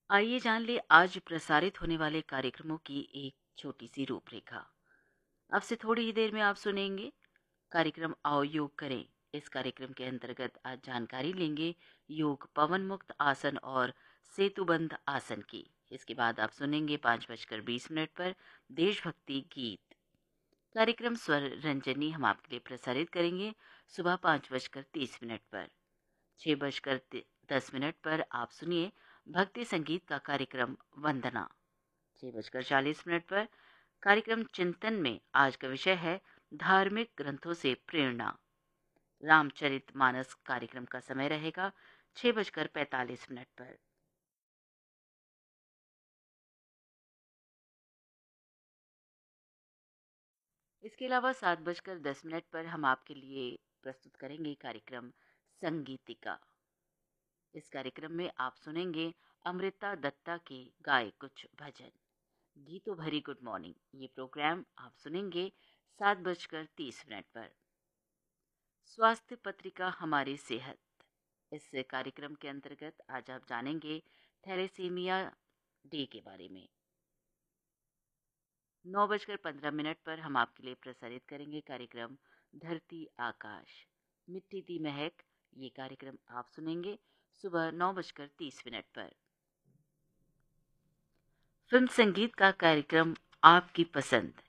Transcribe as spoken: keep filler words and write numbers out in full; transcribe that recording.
आइए जान ले आज प्रसारित होने वाले कार्यक्रमों की एक छोटी सी रूपरेखा। अब से थोड़ी ही देर में आप सुनेंगे कार्यक्रम आओ योग करें। इस कार्यक्रम के अंतर्गत आज जानकारी लेंगे योग पवन मुक्त आसन और सेतुबंध आसन की। इसके बाद आप सुनेंगे पाँच बजकर बीस मिनट पर देशभक्ति गीत। कार्यक्रम स्वर रंजनी हम आपके लिए प्रसारित करेंगे सुबह पाँच बजकर तीस मिनट पर। छः बजकर ति- दस मिनट पर आप सुनिए भक्ति संगीत का कार्यक्रम वंदना। छः बजकर चालीस मिनट पर कार्यक्रम चिंतन में आज का विषय है धार्मिक ग्रंथों से प्रेरणा। रामचरित मानस कार्यक्रम का समय रहेगा छः बजकर पैंतालीस मिनट पर। इसके अलावा सात बजकर दस मिनट पर हम आपके लिए प्रस्तुत करेंगे कार्यक्रम संगीतिका। इस कार्यक्रम में आप सुनेंगे अमृता दत्ता के गाए कुछ भजन। गीतो भरी गुड मॉर्निंग ये प्रोग्राम आप सुनेंगे सात बजकर तीस मिनट पर। स्वास्थ्य पत्रिका हमारी सेहत, इस कार्यक्रम के अंतर्गत आज आप जानेंगे थैलेसीमिया डे के बारे में। नौ बजकर पंद्रह मिनट पर हम आपके लिए प्रसारित करेंगे कार्यक्रम धरती आकाश मिट्टी दी महक। ये कार्यक्रम आप सुनेंगे सुबह नौ बजकर तीस मिनट पर। फिल्म संगीत का कार्यक्रम आपकी पसंद,